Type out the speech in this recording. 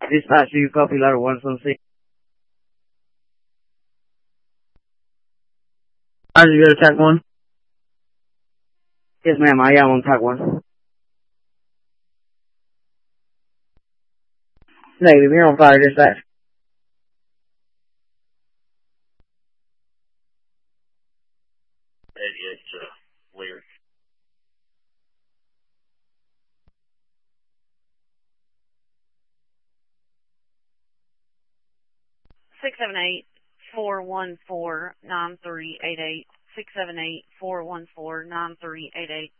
Dispatch, do you copy letter 176? Roger, you got attack 1? Yes, ma'am, I am on attack 1. Negative, you're on fire, dispatch. Weird. Six 414-9388. 678-414-9388.